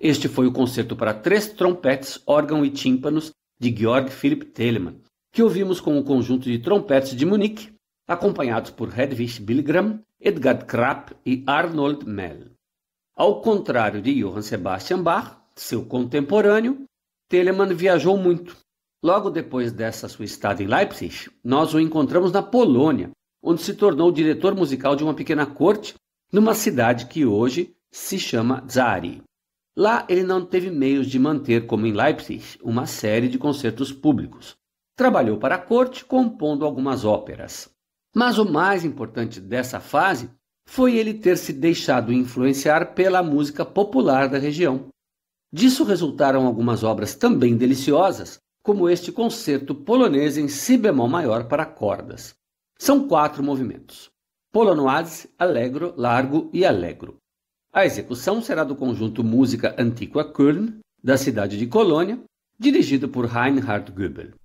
Este foi o concerto para 3 trompetes, órgão e tímpanos de Georg Philipp Telemann, que ouvimos com o conjunto de trompetes de Munique, acompanhados por Hedwig Bilgram, Edgard Krapp e Arnold Mell. Ao contrário de Johann Sebastian Bach, seu contemporâneo, Telemann viajou muito. Logo depois dessa sua estada em Leipzig, nós o encontramos na Polônia, onde se tornou diretor musical de uma pequena corte numa cidade que hoje se chama Żary. Lá ele não teve meios de manter, como em Leipzig, uma série de concertos públicos. Trabalhou para a corte, compondo algumas óperas. Mas o mais importante dessa fase foi ele ter se deixado influenciar pela música popular da região. Disso resultaram algumas obras também deliciosas, como este concerto polonês em si bemol maior para cordas. São 4 movimentos: Polonoise, Allegro, Largo e Allegro. A execução será do conjunto Música Antiqua Köln, da cidade de Colônia, dirigido por Reinhard Goebel.